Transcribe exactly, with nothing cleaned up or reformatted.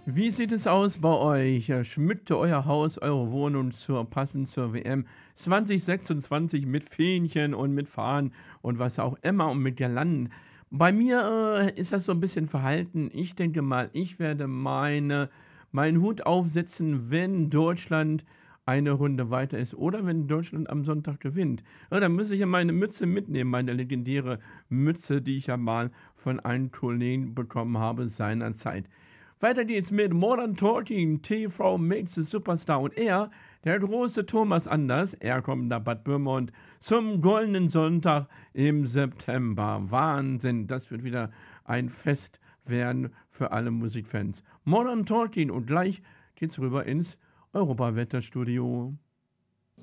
Wie sieht es aus bei euch? Äh, Schmückt ihr euer Haus, eure Wohnung zur passend zur W M zwanzig sechsundzwanzig mit Fähnchen und mit Fahnen und was auch immer und mit Girlanden? Bei mir, äh, ist das so ein bisschen verhalten. Ich denke mal, ich werde meine meinen Hut aufsetzen, wenn Deutschland eine Runde weiter ist oder wenn Deutschland am Sonntag gewinnt. Ja, dann muss ich ja meine Mütze mitnehmen, meine legendäre Mütze, die ich ja mal von einem Kollegen bekommen habe seinerzeit. Weiter geht's mit Modern Talking, T V Makes a Superstar und er, der große Thomas Anders, er kommt nach Bad Pyrmont zum Goldenen Sonntag im September. Wahnsinn, das wird wieder ein Fest werden für alle Musikfans. Modern Talking und gleich geht's rüber ins Europawetterstudio.